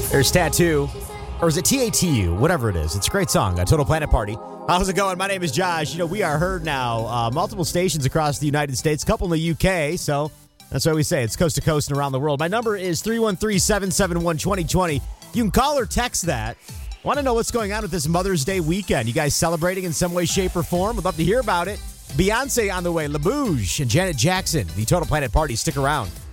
There's Tattoo. Or is it T-A-T-U? Whatever it is. It's a great song. Total Planet Party. How's it going? My name is Josh. We are heard now. Multiple stations across the United States. A couple in the UK. So that's why we say it's coast to coast and around the world. My number is 313-771-2020. You can call or text that. Want to know what's going on with this Mother's Day weekend? You guys celebrating in some way, shape, or form? Would love to hear about it. Beyonce on the way. LaBouge and Janet Jackson. The Total Planet Party. Stick around.